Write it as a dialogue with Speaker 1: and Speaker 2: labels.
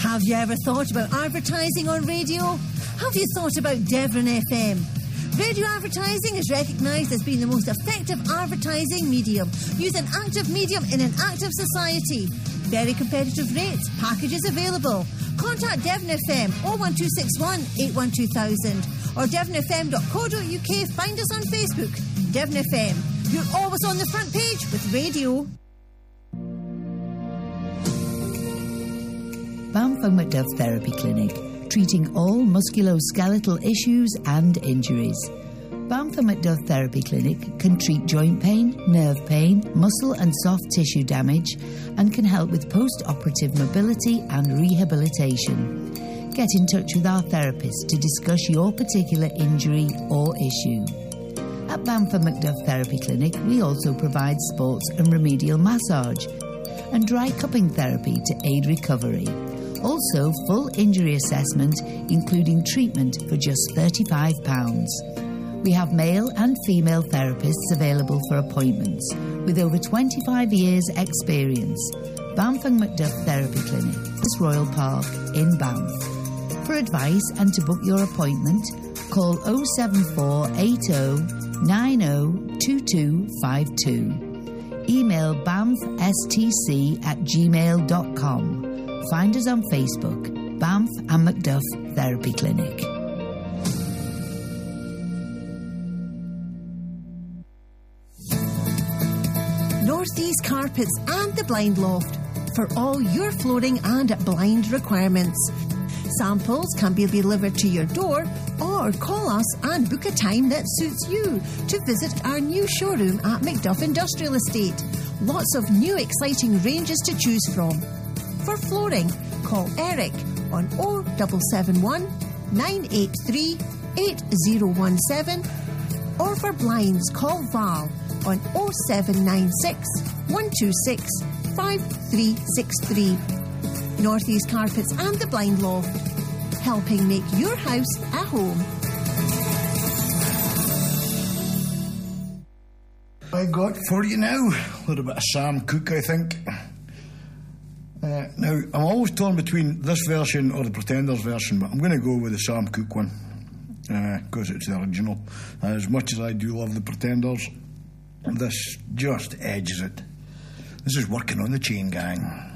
Speaker 1: Have you ever thought about advertising on radio? Have you thought about Devon FM? Radio advertising is recognised as being the most effective advertising medium. Use an active medium in an active society. Very competitive rates, packages available. Contact Devon FM 01261 812,000 or devonfm.co.uk. Find us on Facebook. Devon FM. You're always on the front page with radio.
Speaker 2: Banff and Macduff Therapy Clinic, treating all musculoskeletal issues and injuries. Banff and Macduff Therapy Clinic can treat joint pain, nerve pain, muscle and soft tissue damage, and can help with post-operative mobility and rehabilitation. Get in touch with our therapist to discuss your particular injury or issue. At Banff and Macduff Therapy Clinic, we also provide sports and remedial massage and dry cupping therapy to aid recovery. Also, full injury assessment, including treatment for just £35. We have male and female therapists available for appointments, with over 25 years' experience. Banff and Macduff Therapy Clinic, West Royal Park in Banff. For advice and to book your appointment, call 07480 902252. Email banffstc@gmail.com. Find us on Facebook, Banff and Macduff Therapy Clinic.
Speaker 1: Northeast Carpets and the Blind Loft for all your flooring and blind requirements. Samples can be delivered to your door or call us and book a time that suits you to visit our new showroom at Macduff Industrial Estate. Lots of new exciting ranges to choose from. For flooring, call Eric on 0771 983 8017, or for blinds, call Val on 0796 126 5363. Northeast Carpets and the Blind Loft, helping make your house a home.
Speaker 3: I got for you now a little bit of Sam Cooke, I think. Now, I'm always torn between this version or the Pretenders version, but I'm going to go with the Sam Cooke one because it's the original. As much as I do love the Pretenders, this just edges it. This is Working on the Chain Gang.